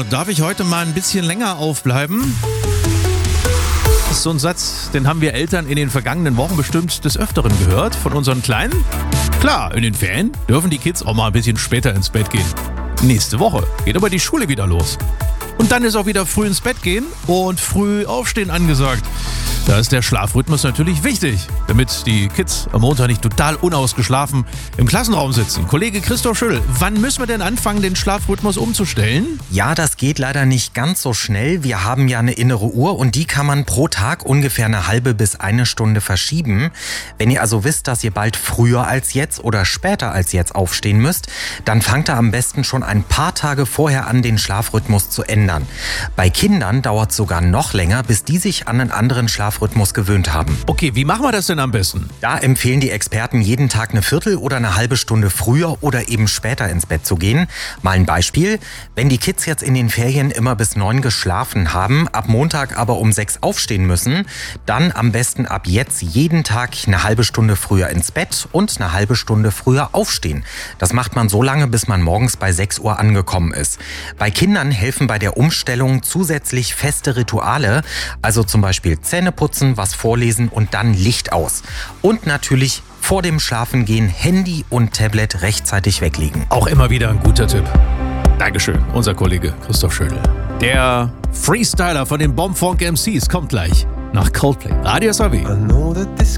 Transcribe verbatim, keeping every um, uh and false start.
darf ich heute mal ein bisschen länger aufbleiben? Das ist so ein Satz, den haben wir Eltern in den vergangenen Wochen bestimmt des Öfteren gehört von unseren Kleinen. Klar, in den Ferien dürfen die Kids auch mal ein bisschen später ins Bett gehen. Nächste Woche geht aber die Schule wieder los. Und dann ist auch wieder früh ins Bett gehen und früh aufstehen angesagt. Da ist der Schlafrhythmus natürlich wichtig, damit die Kids am Montag nicht total unausgeschlafen im Klassenraum sitzen. Kollege Christoph Schöll, wann müssen wir denn anfangen, den Schlafrhythmus umzustellen? Ja, das geht leider nicht ganz so schnell. Wir haben ja eine innere Uhr und die kann man pro Tag ungefähr eine halbe bis eine Stunde verschieben. Wenn ihr also wisst, dass ihr bald früher als jetzt oder später als jetzt aufstehen müsst, dann fangt ihr am besten schon ein paar Tage vorher an, den Schlafrhythmus zu ändern. Bei Kindern dauert es sogar noch länger, bis die sich an einen anderen Schlafrhythmus gewöhnt haben. Okay, wie machen wir das denn am besten? Da empfehlen die Experten, jeden Tag eine Viertel oder eine halbe Stunde früher oder eben später ins Bett zu gehen. Mal ein Beispiel. Wenn die Kids jetzt in den Ferien immer bis neun geschlafen haben, ab Montag aber um sechs aufstehen müssen, dann am besten ab jetzt jeden Tag eine halbe Stunde früher ins Bett und eine halbe Stunde früher aufstehen. Das macht man so lange, bis man morgens bei sechs Uhr angekommen ist. Bei Kindern helfen bei der Umstellung zusätzlich feste Rituale, also zum Beispiel Zähneputzen, was vorlesen und dann Licht aus. Und natürlich vor dem Schlafengehen Handy und Tablet rechtzeitig weglegen. Auch immer wieder ein guter Tipp. Dankeschön, unser Kollege Christoph Schöll. Der Freestyler von den Bomb Funk M Cs kommt gleich nach Coldplay. Radio S A W.